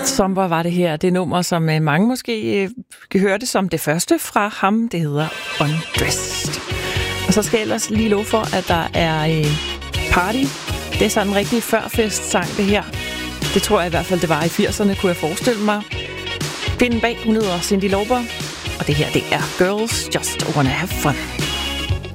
Sommer var det her. Det nummer, som mange måske hørte som det første fra ham. Det hedder Undressed. Og så skal jeg ellers lige love for, at der er party. Det er sådan en rigtig førfest-sang, det her. Det tror jeg i hvert fald, det var i 80'erne, kunne jeg forestille mig. Kvinden bag, hun hedder Cyndi Lauper. Og det her, det er Girls Just Wanna Have Fun.